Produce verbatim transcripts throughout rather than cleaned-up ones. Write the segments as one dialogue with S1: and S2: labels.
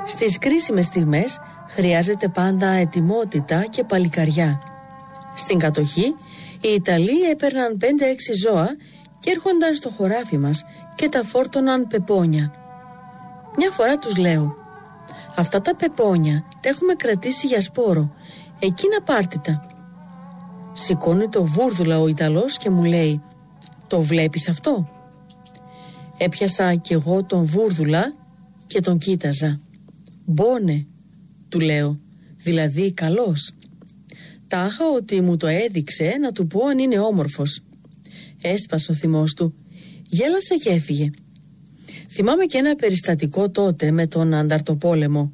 S1: Στις κρίσιμες στιγμές χρειάζεται πάντα ετοιμότητα και παλικαριά. Στην κατοχή, οι Ιταλοί έπαιρναν πέντε έξι ζώα και έρχονταν στο χωράφι μας και τα φόρτωναν πεπόνια. Μια φορά τους λέω: «Αυτά τα πεπόνια τα έχουμε κρατήσει για σπόρο, εκείνα πάρτε τα». Σηκώνει το βούρδουλα ο Ιταλός και μου λέει: «Το βλέπεις αυτό?» Έπιασα κι εγώ τον βούρδουλα και τον κοίταζα. «Μπόνε», του λέω, δηλαδή καλός. Τάχα ότι μου το έδειξε να του πω αν είναι όμορφος. Έσπασε ο θυμός του, γέλασε και έφυγε. Θυμάμαι και ένα περιστατικό τότε με τον Ανταρτοπόλεμο.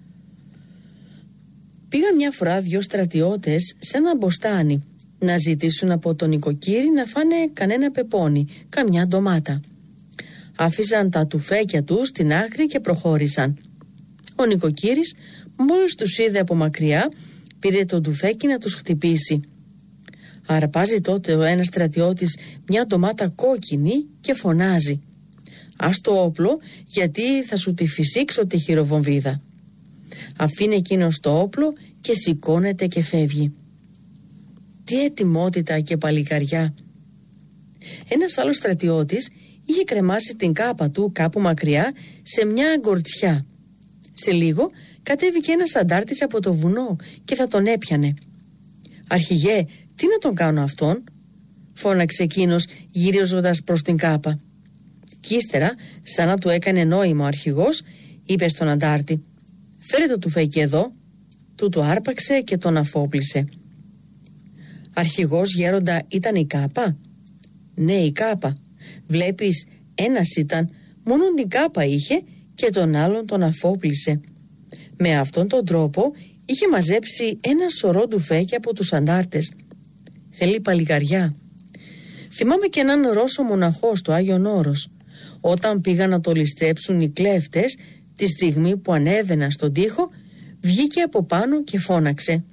S1: Πήγαν μια φορά δυο στρατιώτες σε ένα μποστάνι να ζητήσουν από τον νοικοκύρη να φάνε κανένα πεπόνι, καμιά ντομάτα. Άφησαν τα τουφέκια τους στην άκρη και προχώρησαν. Ο νοικοκύρης, μόλις τους είδε από μακριά, πήρε το τουφέκι να τους χτυπήσει. Αρπάζει τότε ο ένας στρατιώτης μια ντομάτα κόκκινη και φωνάζει: «Ας το όπλο, γιατί θα σου τη φυσήξω τη χειροβομβίδα». Αφήνει εκείνος το όπλο και σηκώνεται και φεύγει. Τι ετοιμότητα και παλικαριά! Ένας άλλος στρατιώτης είχε κρεμάσει την κάπα του κάπου μακριά σε μια αγκορτσιά. Σε λίγο κατέβηκε ένας αντάρτης από το βουνό και θα τον έπιανε. «Αρχηγέ, τι να τον κάνω αυτόν?» φώναξε εκείνος γυρίζοντας προς την κάπα. Κι ύστερα, σαν να του έκανε νόημα ο αρχηγός, είπε στον αντάρτη: «Φέρε το τουφέκι εδώ». Του το άρπαξε και τον αφόπλησε. «Αρχηγός γέροντα ήταν η κάπα?» «Ναι, η κάπα. Βλέπεις, ένας ήταν, μόνο την κάπα είχε και τον άλλον τον αφόπλησε. Με αυτόν τον τρόπο είχε μαζέψει ένα σωρό τουφέκια από τους αντάρτες. Θέλει παλικαριά». Θυμάμαι και έναν Ρώσο μοναχό στο Άγιον Όρος. Όταν πήγαν να το ληστέψουν οι κλέφτες, τη στιγμή που ανέβαιναν στον τοίχο, βγήκε από πάνω και φώναξε: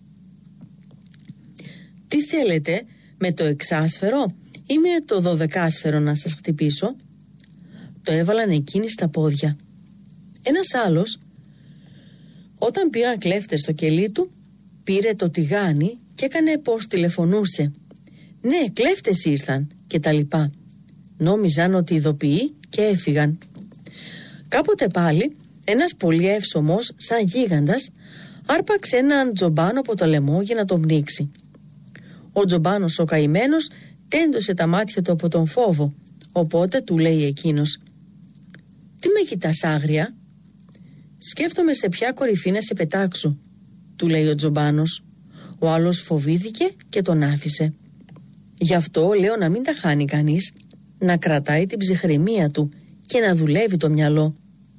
S1: «Τι θέλετε, με το εξάσφαιρο ή με το δωδεκάσφαιρο να σας χτυπήσω?» Το έβαλαν εκείνοι στα πόδια. Ένας άλλος, όταν πήγαν κλέφτες στο κελί του, πήρε το τηγάνι και έκανε πως τηλεφωνούσε: «Ναι, κλέφτες ήρθαν» και τα λοιπά. Νόμιζαν ότι ειδοποιεί και έφυγαν. Κάποτε πάλι ένας πολύ εύσωμος σαν γίγαντας άρπαξε έναν τζομπάνο από το λαιμό για να τον πνίξει. Ο τζομπάνος ο καημένος τέντωσε τα μάτια του από τον φόβο, οπότε του λέει εκείνος: «Τι με κοιτάς άγρια?» «Σκέφτομαι σε ποια κορυφή να σε πετάξω», του λέει ο τζομπάνος. Ο άλλος φοβήθηκε και τον άφησε. Γι' αυτό λέω να μην τα χάνει κανείς, να κρατάει την ψυχραιμία του και να δουλεύει το μυαλό.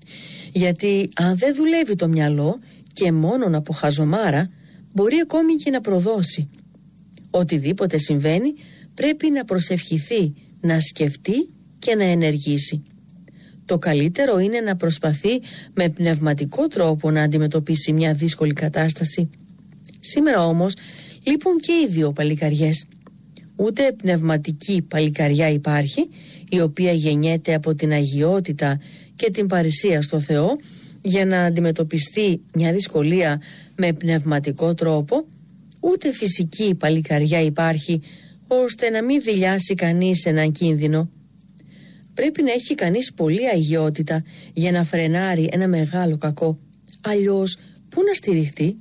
S1: Γιατί αν δεν δουλεύει το μυαλό και μόνον από χαζομάρα, μπορεί ακόμη και να προδώσει. Οτιδήποτε συμβαίνει πρέπει να προσευχηθεί, να σκεφτεί και να ενεργήσει. Το καλύτερο είναι να προσπαθεί με πνευματικό τρόπο να αντιμετωπίσει μια δύσκολη κατάσταση. Σήμερα όμως λείπουν και οι δύο παλικαριές. Ούτε πνευματική παλικαριά υπάρχει, η οποία γεννιέται από την αγιότητα και την παρησία στο Θεό, για να αντιμετωπιστεί μια δυσκολία με πνευματικό τρόπο, ούτε φυσική παλικαριά υπάρχει, ώστε να μην δειλιάσει κανείς έναν κίνδυνο. Πρέπει να έχει κανείς πολλή αγιότητα για να φρενάρει ένα μεγάλο κακό. Αλλιώς πού να στηριχτεί?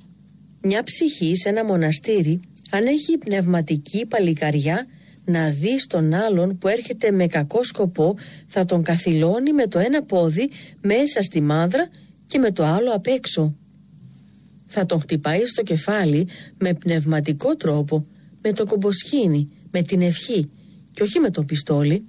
S1: Μια ψυχή σε ένα μοναστήρι, αν έχει πνευματική παλικαριά, να δει στον άλλον που έρχεται με κακό σκοπό, θα τον καθυλώνει με το ένα πόδι μέσα στη μάνδρα και με το άλλο απ' έξω. Θα τον χτυπάει στο κεφάλι με πνευματικό τρόπο, με το κομποσχήνι, με την ευχή και όχι με το πιστόλι.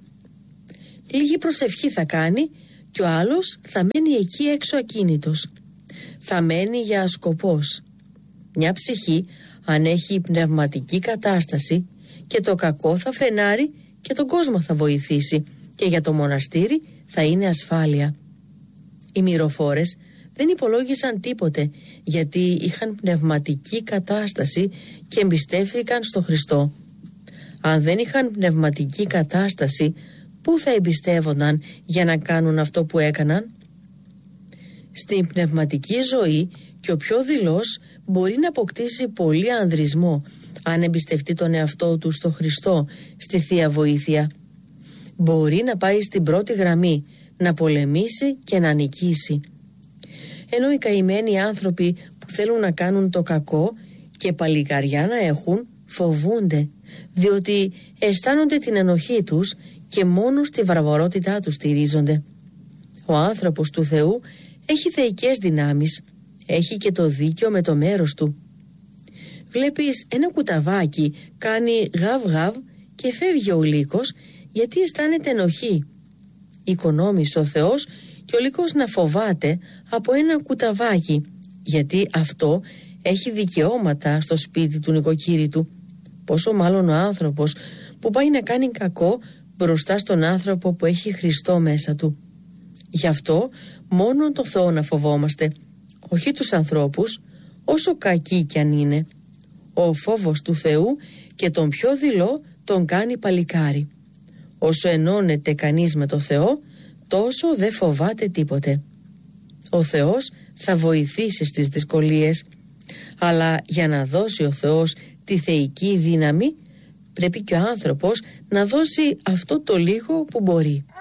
S1: Λίγη προσευχή θα κάνει και ο άλλος θα μένει εκεί έξω ακίνητος. Θα μένει για σκοπός. Μια ψυχή, αν έχει πνευματική κατάσταση, και το κακό θα φρενάρει και τον κόσμο θα βοηθήσει και για το μοναστήρι θα είναι ασφάλεια. Οι μυροφόρες δεν υπολόγισαν τίποτε, γιατί είχαν πνευματική κατάσταση και εμπιστεύθηκαν στο Χριστό. Αν δεν είχαν πνευματική κατάσταση, πού θα εμπιστεύονταν για να κάνουν αυτό που έκαναν? Στην πνευματική ζωή και ο πιο δειλός μπορεί να αποκτήσει πολύ ανδρισμό αν εμπιστευτεί τον εαυτό του στο Χριστό, στη Θεία Βοήθεια. Μπορεί να πάει στην πρώτη γραμμή, να πολεμήσει και να νικήσει. Ενώ οι καημένοι άνθρωποι που θέλουν να κάνουν το κακό και παλικαριά να έχουν, φοβούνται, διότι αισθάνονται την ενοχή τους και μόνο στη βαρβαρότητά τους στηρίζονται. Ο άνθρωπος του Θεού έχει θεϊκές δυνάμεις, έχει και το δίκαιο με το μέρος του. Βλέπεις ένα κουταβάκι κάνει γαβ γαβ και φεύγει ο λύκος γιατί αισθάνεται ενοχή. Οικονόμησε ο Θεός και ο λύκος να φοβάται από ένα κουταβάκι, γιατί αυτό έχει δικαιώματα στο σπίτι του νοικοκύρη. Πόσο μάλλον ο άνθρωπος που πάει να κάνει κακό μπροστά στον άνθρωπο που έχει Χριστό μέσα του. Γι' αυτό μόνο το Θεό να φοβόμαστε, όχι τους ανθρώπους, όσο κακοί κι αν είναι. Ο φόβος του Θεού και τον πιο δειλό τον κάνει παλικάρι. Όσο ενώνεται κανείς με το Θεό, τόσο δεν φοβάται τίποτε. Ο Θεός θα βοηθήσει στις δυσκολίες, αλλά για να δώσει ο Θεός τη θεϊκή δύναμη, πρέπει και ο άνθρωπος να δώσει αυτό το λίγο που μπορεί.